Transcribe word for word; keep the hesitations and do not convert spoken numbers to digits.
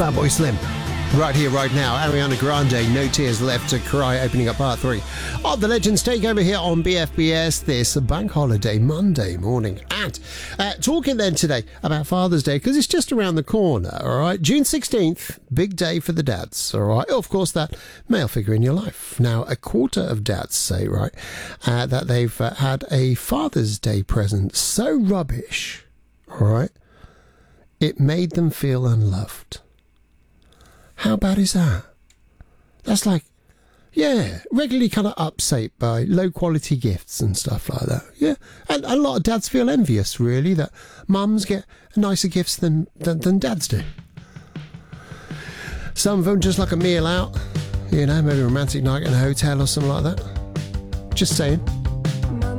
Fatboy Slim. Right here, right now, Ariana Grande, No Tears Left to Cry, opening up part three of the Legends Takeover here on B F B S this bank holiday Monday morning. And uh, talking then today about Father's Day, because it's just around the corner, all right? June sixteenth, big day for the dads, all right? Of course, that male figure in your life. Now, a quarter of dads say, right, uh, that they've uh, had a Father's Day present so rubbish, all right, it made them feel unloved. How bad is that? That's like, yeah, regularly kind of upset by low-quality gifts and stuff like that. Yeah, and a lot of dads feel envious, really, that mums get nicer gifts than, than, than dads do. Some of them just like a meal out, you know, maybe a romantic night in a hotel or something like that. Just saying.